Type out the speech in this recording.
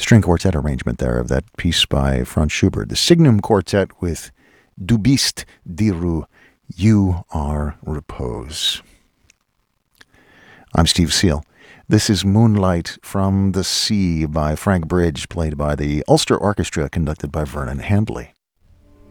string quartet arrangement there of that piece by Franz Schubert. The Signum Quartet with Du bist die Ruhe, You Are Repose. I'm Steve Seal. This is Moonlight from the Sea by Frank Bridge, played by the Ulster Orchestra, conducted by Vernon Handley.